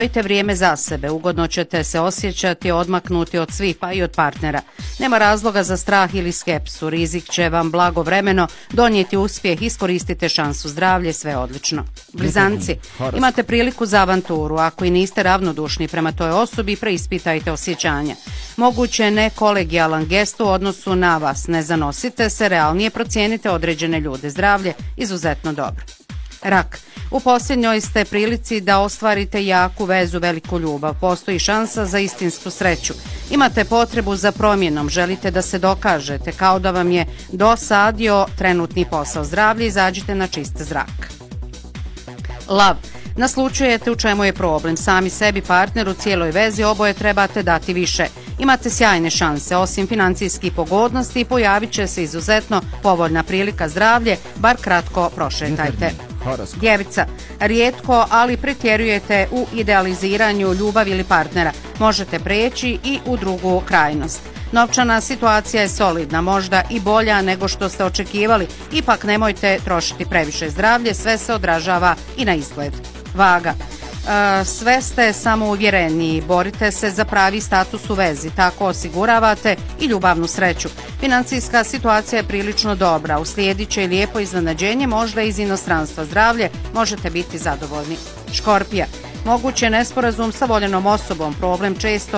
Imajte vrijeme za sebe, ugodno ćete se osjećati odmaknuti od svih pa i od partnera. Nema razloga za strah ili skepsu, rizik će vam blagovremeno donijeti uspjeh, iskoristite šansu, zdravlje, sve odlično. Blizanci, imate priliku za avanturu, ako i niste ravnodušni prema toj osobi, preispitajte osjećanja. Moguće nekolegijalan gest u odnosu na vas, ne zanosite se, realnije procijenite određene ljude, zdravlje, izuzetno dobro. Rak. U posljednjoj ste prilici da ostvarite jaku vezu, veliku ljubav. Postoji šansa za istinsku sreću. Imate potrebu za promjenom, želite da se dokažete, kao da vam je dosadio trenutni posao. Zdravlje, izađite na čist zrak. Lav. Naslučujete u čemu je problem. Sami sebi, partner u cijeloj vezi, oboje trebate dati više. Imate sjajne šanse, osim financijskih pogodnosti, pojavit će se izuzetno povoljna prilika, zdravlje, bar kratko prošetajte. Djevica, rijetko, ali pretjerujete u idealiziranju ljubavi ili partnera. Možete preći i u drugu krajnost. Novčana situacija je solidna, možda i bolja nego što ste očekivali, ipak nemojte trošiti previše. Zdravlje, sve se odražava i na izgled. Vaga. Sve ste samouvjereniji, borite se za pravi status u vezi, tako osiguravate i ljubavnu sreću. Financijska situacija je prilično dobra, uslijedit će lijepo iznenađenje, možda iz inostranstva. Zdravlje, možete biti zadovoljni. Škorpija. Moguće nesporazum sa voljenom osobom, problem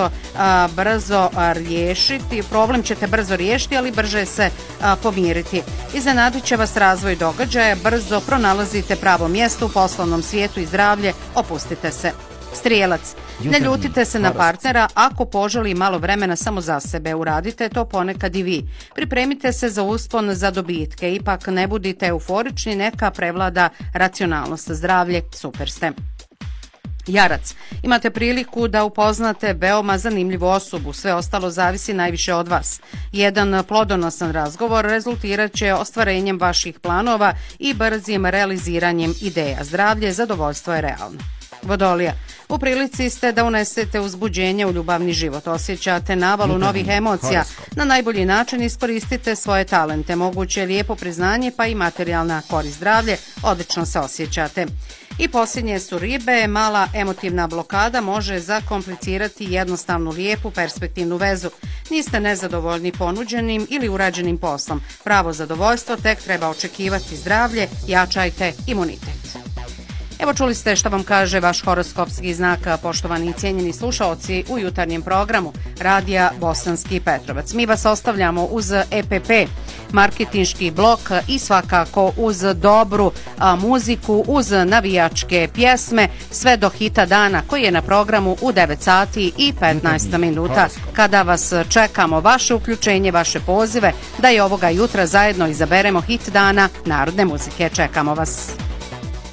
ćete brzo riješiti, ali brže se pomiriti. Iznenadit će vas razvoj događaja, brzo pronalazite pravo mjesto u poslovnom svijetu i zdravlje, opustite se. Strijelac, ne ljutite se na partnera, ako poželi malo vremena samo za sebe, uradite to ponekad i vi. Pripremite se za uspon za dobitke, ipak ne budite euforični, neka prevlada racionalnost. Zdravlje, super ste. Jarac, imate priliku da upoznate veoma zanimljivu osobu, sve ostalo zavisi najviše od vas. Jedan plodonosan razgovor rezultirat će ostvarenjem vaših planova i brzim realiziranjem ideja. Zdravlje, zadovoljstvo je realno. Vodolija, u prilici ste da unesete uzbuđenje u ljubavni život, osjećate navalu novih emocija. Na najbolji način iskoristite svoje talente, moguće lijepo priznanje pa i materijalna korist. Zdravlje, odlično se osjećate. I posljednje su ribe, mala emotivna blokada može zakomplicirati jednostavnu, lijepu, perspektivnu vezu. Niste nezadovoljni ponuđenim ili urađenim poslom. Pravo zadovoljstvo tek treba očekivati. Zdravlje, jačajte imunitet. Evo čuli ste što vam kaže vaš horoskopski znak, poštovani i cijenjeni slušaoci, u jutarnjem programu Radija Bosanski Petrovac. Mi vas ostavljamo uz EPP, marketinški blok i svakako uz dobru muziku, uz navijačke pjesme, sve do hita dana koji je na programu u 9 sati i 15 minuta, kada vas čekamo vaše uključenje, vaše pozive, da i ovoga jutra zajedno izaberemo hit dana narodne muzike. Čekamo vas.